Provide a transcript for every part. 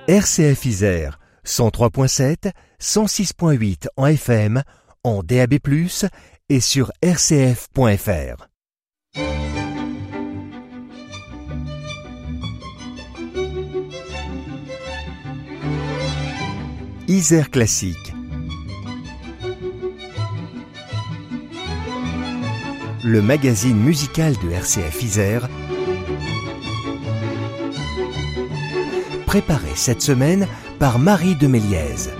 RCF Isère, 103.7, 106.8 en FM, en DAB+, et sur rcf.fr. Isère Classique. Le magazine musical de RCF Isère, préparé cette semaine par Marie de Méliès.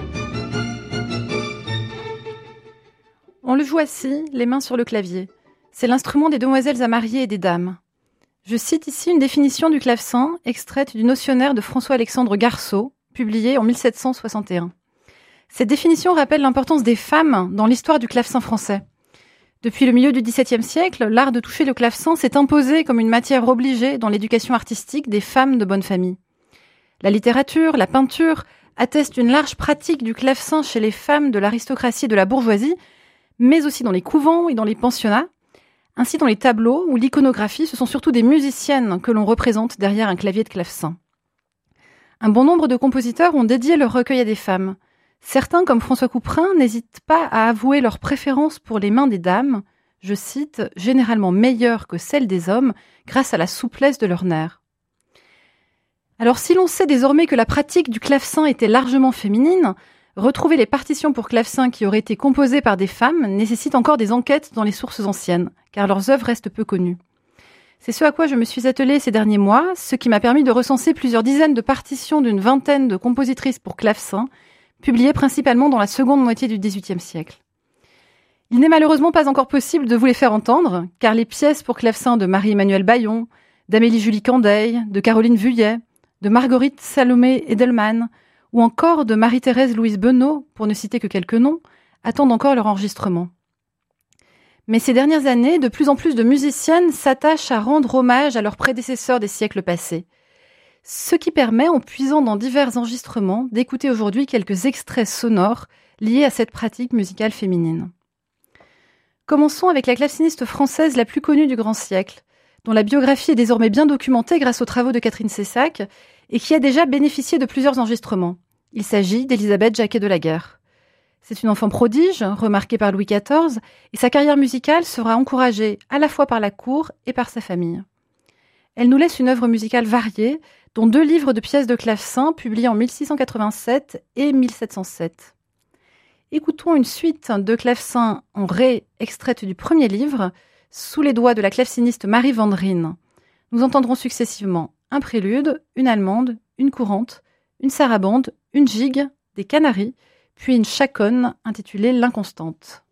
On le joue assis, les mains sur le clavier. C'est l'instrument des demoiselles à marier et des dames. Je cite ici une définition du clavecin, extraite du notionnaire de François-Alexandre Garceau, publié en 1761. Cette définition rappelle l'importance des femmes dans l'histoire du clavecin français. Depuis le milieu du XVIIe siècle, l'art de toucher le clavecin s'est imposé comme une matière obligée dans l'éducation artistique des femmes de bonne famille. La littérature, la peinture attestent une large pratique du clavecin chez les femmes de l'aristocratie et de la bourgeoisie, mais aussi dans les couvents et dans les pensionnats. Ainsi, dans les tableaux ou l'iconographie, ce sont surtout des musiciennes que l'on représente derrière un clavier de clavecin. Un bon nombre de compositeurs ont dédié leur recueil à des femmes. Certains, comme François Couperin, n'hésitent pas à avouer leur préférence pour les mains des dames, je cite, « généralement meilleures que celles des hommes, grâce à la souplesse de leurs nerfs ». Alors si l'on sait désormais que la pratique du clavecin était largement féminine, retrouver les partitions pour clavecin qui auraient été composées par des femmes nécessite encore des enquêtes dans les sources anciennes, car leurs œuvres restent peu connues. C'est ce à quoi je me suis attelée ces derniers mois, ce qui m'a permis de recenser plusieurs dizaines de partitions d'une vingtaine de compositrices pour clavecin, publiées principalement dans la seconde moitié du XVIIIe siècle. Il n'est malheureusement pas encore possible de vous les faire entendre, car les pièces pour clavecin de Marie-Emmanuelle Bayon, d'Amélie-Julie Candeille, de Caroline Vuillet, de Marguerite Salomé Edelman, ou encore de Marie-Thérèse Louise Benoît, pour ne citer que quelques noms, attendent encore leur enregistrement. Mais ces dernières années, de plus en plus de musiciennes s'attachent à rendre hommage à leurs prédécesseurs des siècles passés. Ce qui permet, en puisant dans divers enregistrements, d'écouter aujourd'hui quelques extraits sonores liés à cette pratique musicale féminine. Commençons avec la claveciniste française la plus connue du grand siècle, dont la biographie est désormais bien documentée grâce aux travaux de Catherine Cessac et qui a déjà bénéficié de plusieurs enregistrements. Il s'agit d'Élisabeth Jacquet de la Guerre. C'est une enfant prodige, remarquée par Louis XIV, et sa carrière musicale sera encouragée à la fois par la cour et par sa famille. Elle nous laisse une œuvre musicale variée, dont 2 livres de pièces de clavecin publiés en 1687 et 1707. Écoutons une suite de clavecin en ré extraite du premier livre, sous les doigts de la claveciniste Marie Vandrine. Nous entendrons successivement un prélude, une allemande, une courante, une sarabande, une gigue, des canaries, puis une chaconne intitulée L'Inconstante.